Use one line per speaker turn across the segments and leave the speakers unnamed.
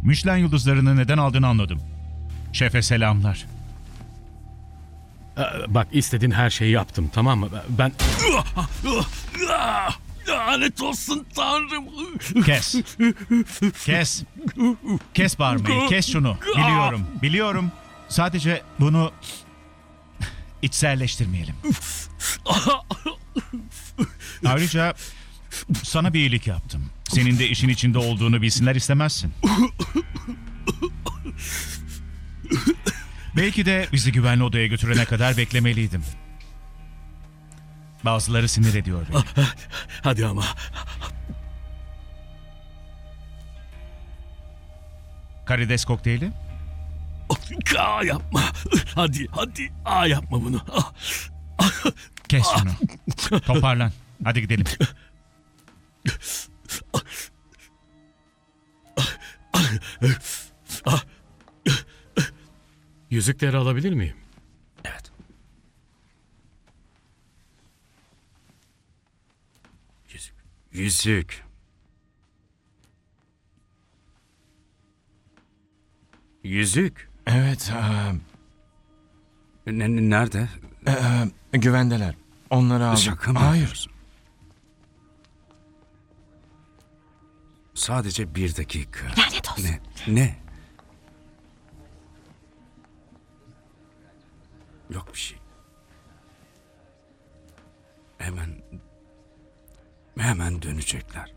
Michelin yıldızlarını neden aldığını anladım. Şefe selamlar.
Bak istediğin her şeyi yaptım, tamam mı? Ben... Lanet olsun Tanrım.
Kes. Kes. Kes bağırmayı. Kes şunu. Biliyorum. Biliyorum. Sadece bunu içselleştirmeyelim. Ayrıca sana bir iyilik yaptım. Senin de işin içinde olduğunu bilsinler istemezsin. Belki de bizi güvenli odaya götürene kadar beklemeliydim. Bazıları sinir ediyor beni.
Hadi ama.
Karides kokteyli?
Yapma. Hadi. Yapma bunu.
Kes şunu. Toparlan. Hadi gidelim.
Yüzükleri alabilir miyim?
Evet. Yüzük. Yüzük.
Evet,
Nerede?
güvendeler. Onları aldım.
Şaka mı
Hayır.
yapıyorsun? Sadece bir dakika.
Lanet olsun.
Ne? Yok bir şey. Hemen dönecekler.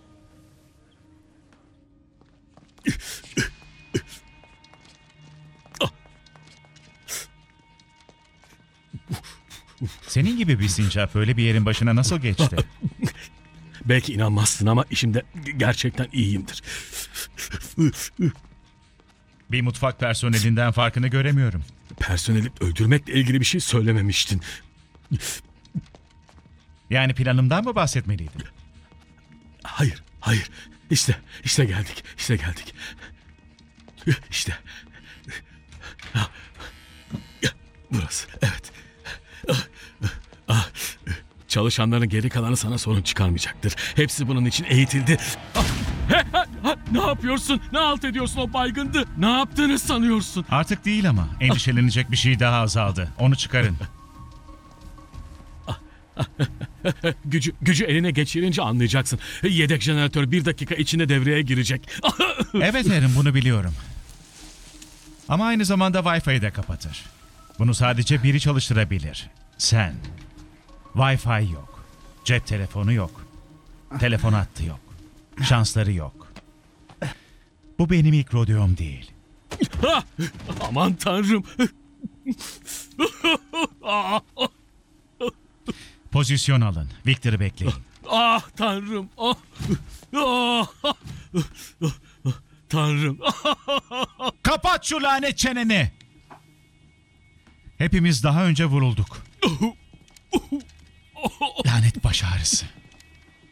Senin gibi bir sincap öyle bir yerin başına nasıl geçti?
Belki inanmazsın ama işimde gerçekten iyiyimdir.
Bir mutfak personelinden farkını göremiyorum.
Personeli öldürmekle ilgili bir şey söylememiştin.
Yani planımdan mı bahsetmeliydin?
Hayır. İşte geldik. İşte. Burası, evet. Çalışanların geri kalanı sana sorun çıkarmayacaktır. Hepsi bunun için eğitildi. Ne yapıyorsun? Ne halt ediyorsun, o baygındı? Ne yaptığını sanıyorsun?
Artık değil ama endişelenecek bir şey daha azaldı. Onu çıkarın.
Gücü eline geçirince anlayacaksın. Yedek jeneratör 1 dakika içinde devreye girecek.
Evet Erin, bunu biliyorum. Ama aynı zamanda Wi-Fi'yi de kapatır. Bunu sadece biri çalıştırabilir. Sen. Wi-Fi yok. Cep telefonu yok. Telefon hattı yok. Şansları yok. Bu benim ilk rodeom değil.
Aman tanrım.
Pozisyon alın. Victor'ı bekleyin.
Ah tanrım. Tanrım.
Kapat şu lanet çeneni! Hepimiz daha önce vurulduk. Lanet baş ağrısı.